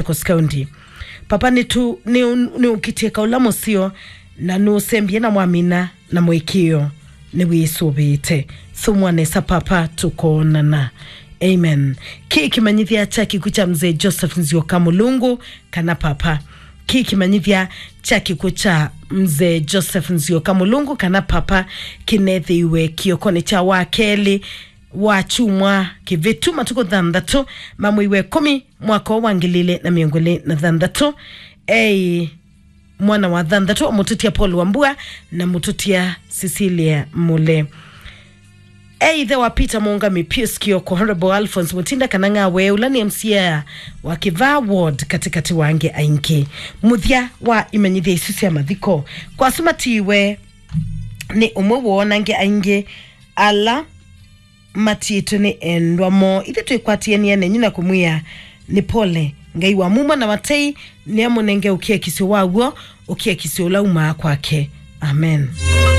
Machakos County. Papa ni ukitieka ulamo sio na nusembie na mwamina na mwekio ni wisubite thumwane sa papa tukonana. Amen. Kiki manyithia chaki kucha mzee Joseph Nzioka Mulungu kana papa. Kiki manyithia chaki kucha mzee Joseph Nzioka Mulungu kana papa kinethiwe kiokone cha wakeli wachumwa kivituma tuko thandatu mamwiwe 10 mwaka wa 2023 mwana wa thandatu mututia Paul Wambua na mututia Cecilia Mule. The wapita Mungami Pius Kioko Honorable Alphonse Mutinda kananga we ulani MCA wa Kiva Ward katikati wange ainki muthia wa imenyithia isusi ya mathiko kwa sumatiwe ni umwe nange aingi ala matito ni endwa mo ithe twikwatie ni ene nyina kumwia ni pole ngai wa muma na matei ni amunenge ukie kisio waguo ukie kisio lauma kwake. Amen.